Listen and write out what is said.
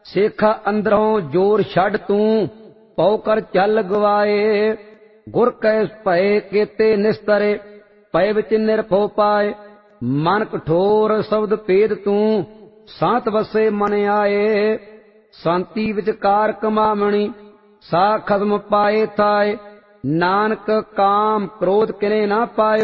ਸੇਖਾ ਅੰਦਰੋਂ ਜੋਰ ਛੱਡ ਤੂੰ, ਪਉ ਕਰ ਚੱਲ ਗਵਾਏ। ਗੁਰ ਕੈ ਭਏ ਕੇਤੇ ਨਿਸਤਰੇ, ਪਏ ਵਿੱਚ ਨਿਰਭਉ ਪਾਏ। ਮਨ ਕਠੋਰ ਸ਼ਬਦ ਭੇਦ ਤੂੰ, ਸਾਤ ਵਸੇ ਮਨ ਆਏ। ਸ਼ਾਂਤੀ ਵਿਚਕਾਰ ਕਮਾਵਣੀ, ਸਾ ਖਸਮ ਪਾਏ ਥਾਏ। ਨਾਨਕ ਕਾਮ ਕ੍ਰੋਧ ਕਿਨੇ ਨਾ ਪਾਇਓ,